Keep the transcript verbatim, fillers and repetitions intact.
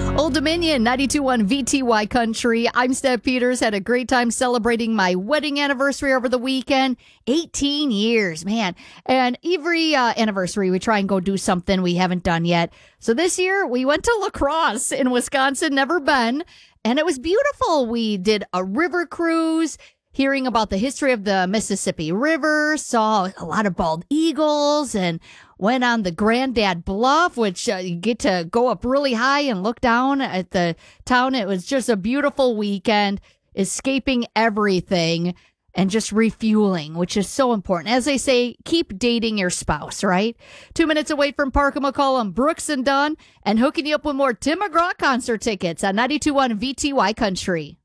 Old Dominion, ninety-two point one V T Y Country. I'm Steph Peters. Had a great time celebrating my wedding anniversary over the weekend. eighteen years, man. And every uh, anniversary, we try and go do something we haven't done yet. So this year, we went to La Crosse in Wisconsin, never been. And it was beautiful. We did a river cruise, hearing about the history of the Mississippi River, saw a lot of bald eagles, and went on the Granddad Bluff, which uh, you get to go up really high and look down at the town. It was just a beautiful weekend, escaping everything and just refueling, which is so important. As they say, keep dating your spouse, right? Two minutes away from Parker McCollum, Brooks and Dunn, and hooking you up with more Tim McGraw concert tickets on ninety-two point one V T Y Country.